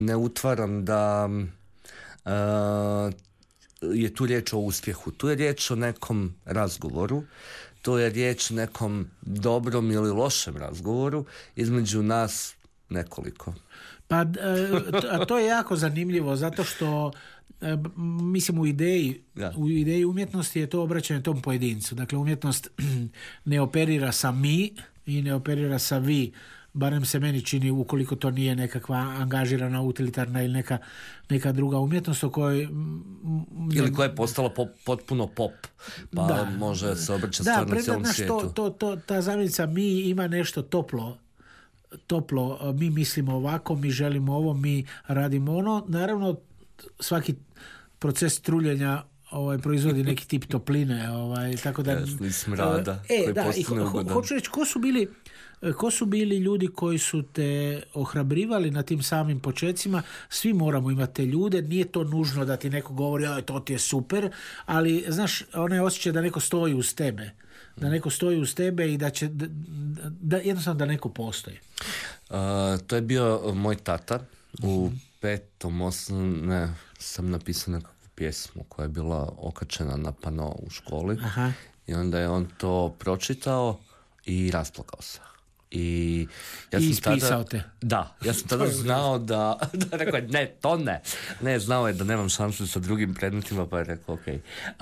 ne utvaram da je tu riječ o uspjehu. Tu je riječ o nekom razgovoru, tu je riječ o nekom dobrom ili lošem razgovoru između nas nekoliko. Pa a to je jako zanimljivo zato što mislim u ideji umjetnosti je to obraćanje tom pojedincu. Dakle, umjetnost ne operira sa mi i ne operira sa vi, barem se meni čini, ukoliko to nije nekakva angažirana, utilitarna ili neka druga umjetnost o kojoj... Ili koja je postala potpuno pop, pa može se obraćati stvarno cijelom svijetu. Ta zamjenica mi ima nešto toplo, mi mislimo ovako, mi želimo ovo, mi radimo ono. Naravno, svaki proces truljenja proizvodi neki tip topline, tako da... Jasni smrada, koji postane ugodan. Hoću reći, ko su bili ljudi koji su te ohrabrivali na tim samim počecima? Svi moramo imati te ljude, nije to nužno da ti neko govori, to ti je super, ali, znaš, onaj osjećaj da neko stoji uz tebe. Da neko stoji uz tebe i da će, da jednostavno da neko postoji. To je bio moj tata. U 5. osnovne sam napisao nekakvu pjesmu koja je bila okačena na pano u školi. Aha. I onda je on to pročitao i rasplakao se. I ispisao te. Da, ja sam tada znao da rekao je, ne, to ne. Ne, znao je da nemam šansu sa drugim predmetima, pa je rekao, ok.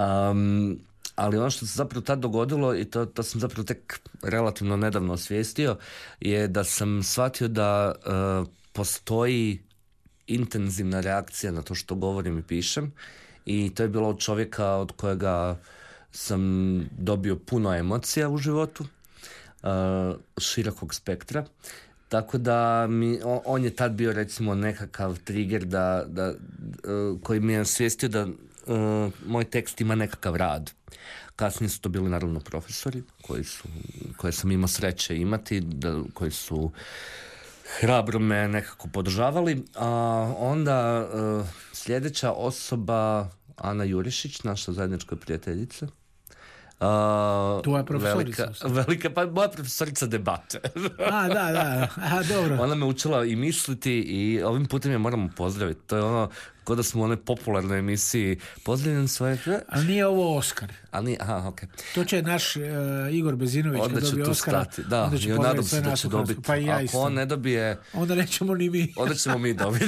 Ali ono što se zapravo tad dogodilo, i to sam zapravo tek relativno nedavno osvijestio, je da sam shvatio da postoji intenzivna reakcija na to što govorim i pišem, i to je bilo od čovjeka od kojega sam dobio puno emocija u životu, širokog spektra, tako da on je tad bio recimo nekakav trigger koji mi je osvijestio da moj tekst ima nekakav rad. Kasnije su to bili naravno profesori koje sam imao sreće imati, koji su hrabro me nekako podržavali, a onda sljedeća osoba, Ana Jurišić, naša zajednička prijateljica, tvoja profesorica. Velika, pa moja profesorica debate. Da. Aha, dobro. Ona me učila i misliti, i ovim putem je moramo pozdraviti. To je ono, kao da smo u onoj popularnoj emisiji Pozdravljam svoje... Ali nije ovo Oskar. Okay. To će naš Igor Bezinović kad dobije Oskara. Da, onda će nadam se da će dobiti. Pa i ja isto. Ako on ne dobije... Onda nećemo ni mi. Onda ćemo mi dobiti.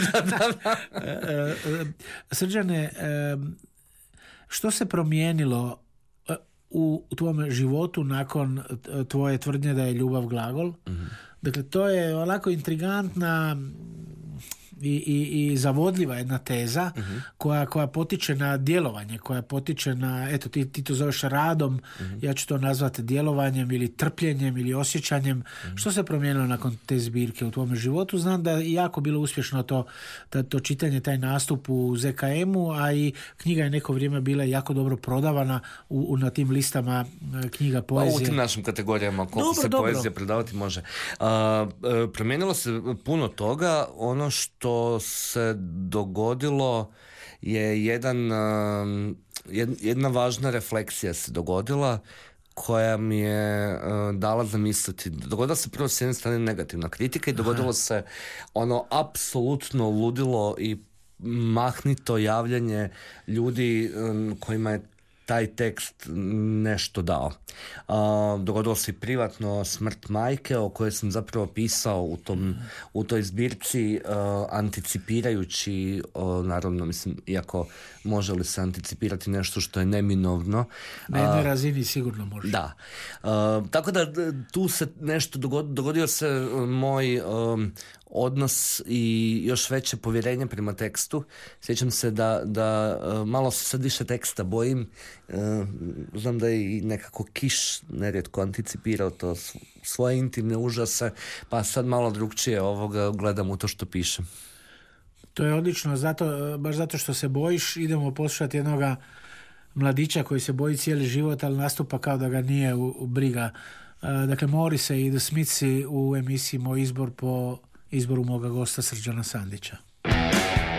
Srđane, što se promijenilo u tvom životu nakon tvoje tvrdnje da je ljubav glagol? Mm-hmm. Dakle, to je onako intrigantna i zavodljiva jedna teza, mm-hmm. koja potiče na djelovanje, koja potiče na, eto, ti to zoveš radom, mm-hmm. ja ću to nazvati djelovanjem ili trpljenjem ili osjećanjem. Mm-hmm. Što se promijenilo nakon te zbirke u tvome životu? Znam da je jako bilo uspješno to čitanje, taj nastup u ZKM-u, a i knjiga je neko vrijeme bila jako dobro prodavana na tim listama knjiga poezije. U tim našim kategorijama, koliko poezija predavati može. Promijenilo se puno toga. Ono što se dogodilo je jedna važna refleksija se dogodila, koja mi je dala zamisliti. Dogodila se prvo s jedne strane negativna kritika i dogodilo se ono apsolutno ludilo i mahnito javljanje ljudi kojima je taj tekst nešto dao. Dogodilo se i privatno smrt majke, o kojoj sam zapravo pisao u toj zbirci, anticipirajući, naravno, mislim, iako može li se anticipirati nešto što je neminovno. Na jednoj razini sigurno može. Da. Tako da tu se nešto dogodio se moj odnos i još veće povjerenje prema tekstu. Sjećam se da malo se sad više teksta bojim. Znam da je i nekako Kiš nerijetko anticipirao to svoje intimne užase, pa sad malo drugčije gledam u to što pišem. To je odlično, baš zato što se bojiš. Idemo poslušati jednoga mladića koji se boji cijeli život, ali nastupa kao da ga nije u briga. Dakle, Morrissey i The Smithsi u emisiji Moj izbor po izboru moga gosta Srđana Sandića.